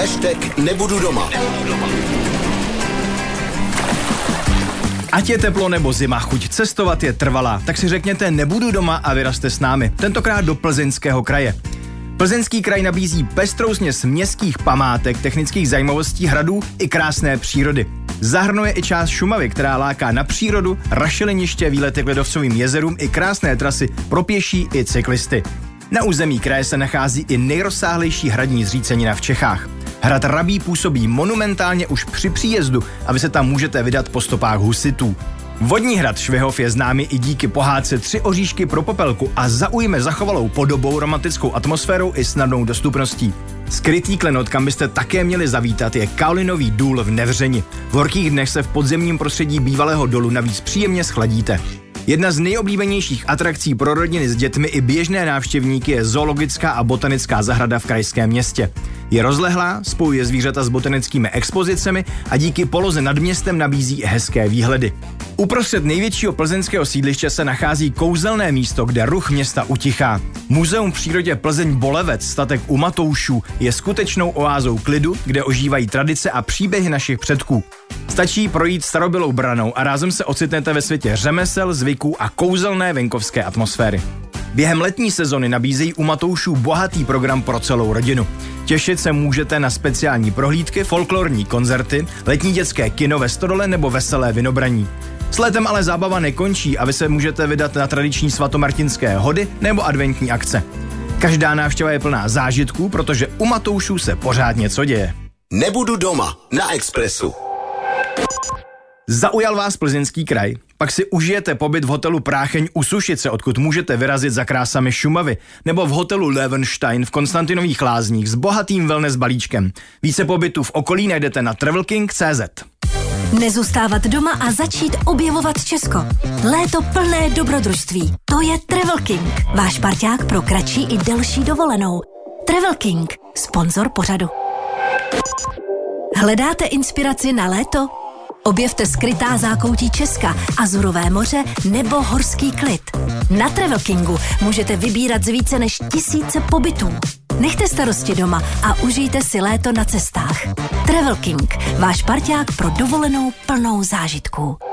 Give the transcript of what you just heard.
#nebudu doma. Ať je teplo nebo zima, chuť cestovat je trvalá, tak si řekněte nebudu doma a vyrazte s námi, tentokrát do Plzeňského kraje. Plzeňský kraj nabízí pestrou směs městských památek, technických zajímavostí, hradů i krásné přírody. Zahrnuje i část Šumavy, která láká na přírodu, rašeliniště, výlety k ledovcovým jezerům i krásné trasy pro pěší i cyklisty. Na území kraje se nachází i nejrozsáhlejší hradní zřícenina v Čechách. Hrad Rabí působí monumentálně už při příjezdu a vy se tam můžete vydat po stopách husitů. Vodní hrad Švihov je známý i díky pohádce 3 oříšky pro popelku a zaujme zachovalou podobou, romantickou atmosférou i snadnou dostupností. Skrytý klenot, kam byste také měli zavítat, je Kaolinový důl v Nevřeni. V horkých dnech se v podzemním prostředí bývalého dolu navíc příjemně schladíte. Jedna z nejoblíbenějších atrakcí pro rodiny s dětmi i běžné návštěvníky je zoologická a botanická zahrada v krajském městě. Je rozlehlá, spojuje zvířata s botanickými expozicemi a díky poloze nad městem nabízí hezké výhledy. Uprostřed největšího plzeňského sídliště se nachází kouzelné místo, kde ruch města utichá. Muzeum v přírodě Plzeň Bolevec, statek u Matoušů, je skutečnou oázou klidu, kde ožívají tradice a příběhy našich předků. Stačí projít starobylou branou a rázem se ocitnete ve světě řemesel, zvyků a kouzelné venkovské atmosféry. Během letní sezony nabízejí u Matoušů bohatý program pro celou rodinu. Těšit se můžete na speciální prohlídky, folklorní koncerty, letní dětské kino ve Stodole nebo veselé vinobraní. S létem ale zábava nekončí a vy se můžete vydat na tradiční svatomartinské hody nebo adventní akce. Každá návštěva je plná zážitků, protože u Matoušů se pořád něco děje. Nebudu doma na Expressu. Zaujal vás Plzeňský kraj? Pak si užijete pobyt v hotelu Prácheň u Sušice, odkud můžete vyrazit za krásami Šumavy, nebo v hotelu Löwenstein v Konstantinových Lázních s bohatým wellness balíčkem. Více pobytů v okolí najdete na travelking.cz. Nezůstávat doma a začít objevovat Česko. Léto plné dobrodružství. To je Travel King, váš parťák pro kratší i delší dovolenou. Travel King, sponzor pořadu. Hledáte inspiraci na léto? Objevte skrytá zákoutí Česka, Azurové moře nebo horský klid. Na Travel Kingu můžete vybírat z více než 1000 pobytů. Nechte starosti doma a užijte si léto na cestách. Travel King, váš parťák pro dovolenou plnou zážitků.